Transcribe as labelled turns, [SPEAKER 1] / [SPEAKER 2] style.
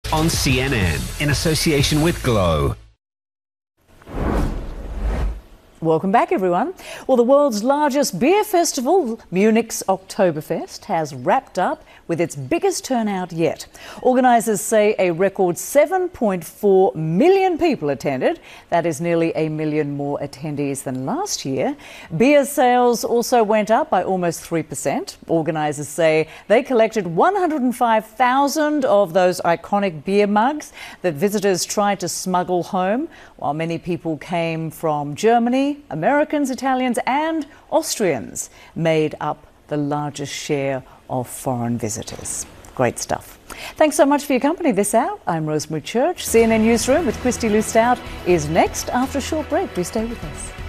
[SPEAKER 1] on CNN in association with Glow.
[SPEAKER 2] Welcome back, everyone. Well, the world's largest beer festival, Munich's Oktoberfest, has wrapped up with its biggest turnout yet. Organisers say a record 7.4 million people attended. That is nearly 1 million more attendees than last year. Beer sales also went up by almost 3%. Organisers say they collected 105,000 of those iconic beer mugs that visitors tried to smuggle home, while many people came from Germany. Americans, Italians and Austrians made up the largest share of foreign visitors. Great stuff. Thanks so much for your company this hour. I'm Rosemary Church. CNN Newsroom with Christy Lou Stout is next after a short break. Do stay with us.